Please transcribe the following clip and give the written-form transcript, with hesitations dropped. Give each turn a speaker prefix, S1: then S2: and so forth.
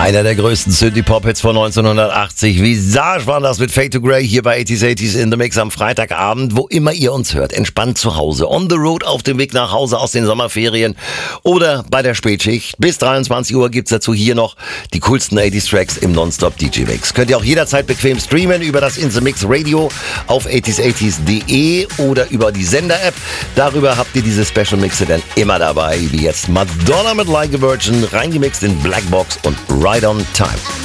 S1: Einer der größten Synthie-Pop-Hits von 1980. Visage waren das mit Fade to Grey hier bei 80s in the Mix am Freitagabend, wo immer ihr uns hört. Entspannt zu Hause, on the road, auf dem Weg nach Hause aus den Sommerferien oder bei der Spätschicht. Bis 23 Uhr gibt's dazu hier noch die coolsten 80s-Tracks im Nonstop DJ-Mix. Könnt ihr auch jederzeit bequem streamen über das In the Mix Radio auf 80s80s.de oder über die Sender-App. Darüber habt ihr diese Special-Mixe dann immer dabei, wie jetzt Madonna mit Like a Virgin, reingemixt in Black Box und Right on Time.